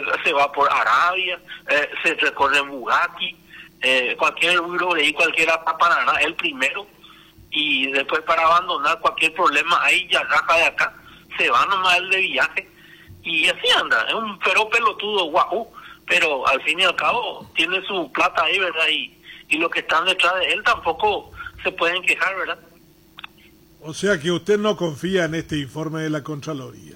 se va por Arabia, se recorre en Bugatti, cualquier euro y cualquiera para el primero, y después para abandonar cualquier problema ahí ya raja de acá, se va nomás el de viaje, y así anda, es un pero pelotudo guau, pero al fin y al cabo tiene su plata ahí, ¿verdad? Y los que están detrás de él tampoco se pueden quejar, ¿verdad? O sea que usted no confía en este informe de la Contraloría.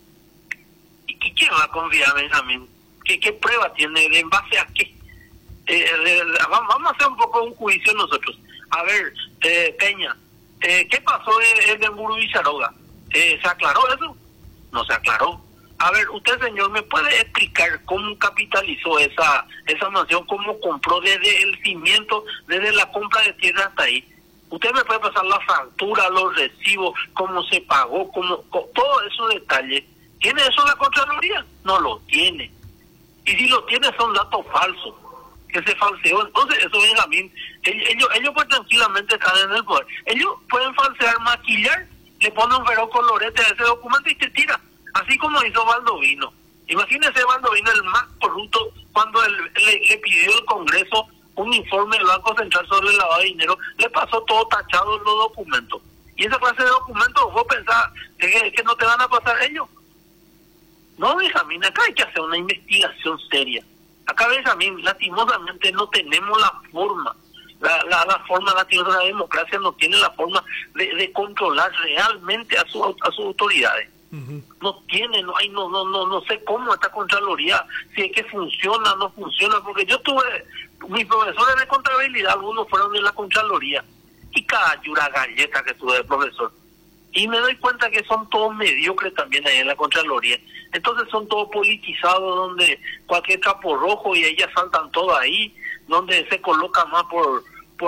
¿Y quién va a confiar, Benjamín? ¿Qué prueba tiene? ¿En base a qué? Vamos a hacer un poco un juicio nosotros. A ver, Peña, ¿qué pasó en Emburu y Charoga? ¿Se aclaró eso? No se aclaró. A ver, usted, señor, ¿me puede explicar cómo capitalizó esa mansión? ¿Cómo compró desde el cimiento, desde la compra de tierra hasta ahí? Usted me puede pasar la factura, los recibos, cómo se pagó, todos esos detalles. ¿Tiene eso la Contraloría? No lo tiene. Y si lo tiene son datos falsos, que se falseó. Entonces, eso, Benjamín, ellos pues tranquilamente están en el poder. Ellos pueden falsear, maquillar, le ponen un feroz colorete a ese documento y te tira. Así como hizo Baldovino. Imagínese Baldovino, el más corrupto, cuando le pidió al Congreso un informe del Banco Central sobre el lavado de dinero, le pasó todo tachado en los documentos. Y esa clase de documentos, vos pensás que no te van a pasar ellos. No, Benjamín, acá hay que hacer una investigación seria. Acá, Benjamín, lastimosamente no tenemos la forma. La forma latinoamericana de la democracia no tiene la forma de controlar realmente a sus autoridades. Uh-huh. No tiene, no sé cómo esta Contraloría, si es que funciona o no funciona, porque yo tuve, mis profesores de contabilidad, algunos fueron de la Contraloría, y cada llura galleta que tuve de profesor. Y me doy cuenta que son todos mediocres también ahí en la Contraloría. Entonces son todos politizados, donde cualquier capo rojo y ellas saltan todo ahí, donde se coloca más por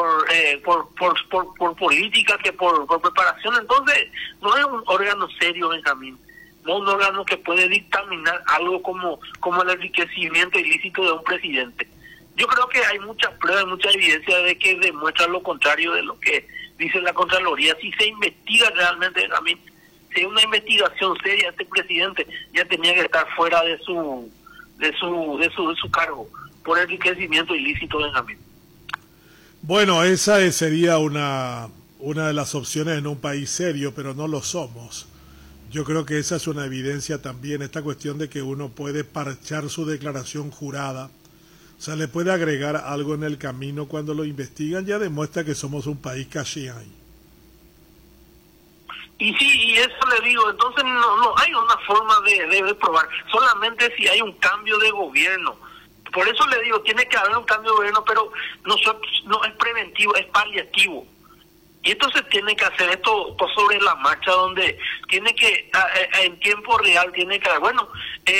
política que por preparación. Entonces no es un órgano serio, Benjamín. No es un órgano que puede dictaminar algo como el enriquecimiento ilícito de un presidente. Yo creo que hay muchas pruebas, mucha evidencia de que demuestra lo contrario de lo que dice la Contraloría. Si se investiga realmente, Benjamín, si hay una investigación seria, este presidente ya tenía que estar fuera de su cargo por enriquecimiento ilícito, Benjamín. Bueno, esa sería una de las opciones en un país serio, pero no lo somos. Yo creo que esa es una evidencia también, esta cuestión de que uno puede parchar su declaración jurada. O sea, le puede agregar algo en el camino cuando lo investigan, ya demuestra que somos un país cachiay. Y sí, y eso le digo, entonces no hay una forma de probar, solamente si hay un cambio de gobierno. Por eso le digo, tiene que haber un cambio de gobierno, pero nosotros no es preventivo, es paliativo. Y esto se tiene que hacer, esto sobre la marcha, donde tiene que, en tiempo real, tiene que haber, bueno,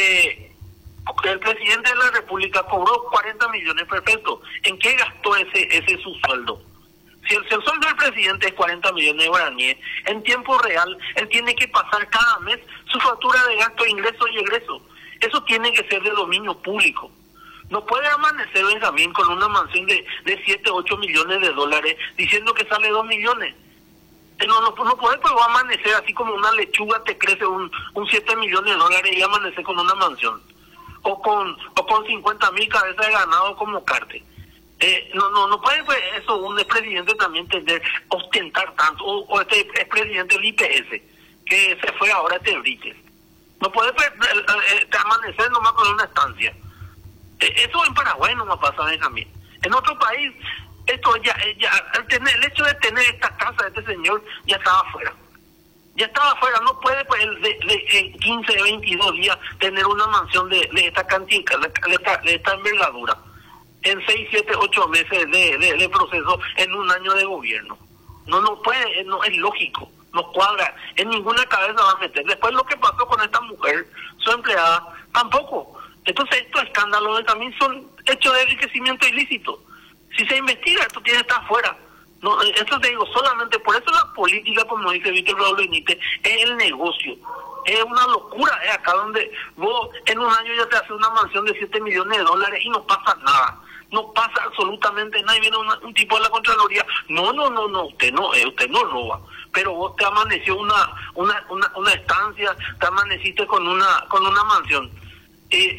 el presidente de la República cobró 40 millones, perfecto. ¿En qué gastó ese su sueldo? Si el sueldo del presidente es 40 millones de guaraníes, en tiempo real, él tiene que pasar cada mes su factura de gasto, ingresos y egresos. Eso tiene que ser de dominio público. No puede amanecer Benjamín con una mansión de 7, 8 millones de dólares diciendo que sale 2 millones. No puede, pues va a amanecer así como una lechuga, te crece un 7 millones de dólares y amanecer con una mansión. O con 50,000 cabezas de ganado como Carte. No puede, pues, eso un expresidente también ostentar tanto, o este expresidente del IPS, que se fue ahora a Tebrique. No puede, pues, amanecer nomás con una estancia. Eso en Paraguay no me pasa, Benjamín. En otro país, esto el hecho de tener esta casa de este señor ya estaba afuera. Ya estaba afuera, no puede, pues, de 15, 22 días tener una mansión de esta cantidad, de esta envergadura. En 6, 7, 8 meses de proceso en un año de gobierno. No puede, no es lógico, no cuadra, en ninguna cabeza va a meter. Después lo que pasó con esta mujer, su empleada, tampoco. Entonces estos escándalos también son hechos de enriquecimiento ilícito. Si se investiga, esto tiene que estar afuera. No, esto te digo, solamente por eso la política, como dice Víctor Raúl Benítez, es el negocio. Es una locura, es acá donde vos en un año ya te haces una mansión de 7 millones de dólares y no pasa nada. No pasa absolutamente nada y viene un tipo de la Contraloría. No, usted no roba. Pero vos te amaneció una estancia, te amaneciste con una mansión.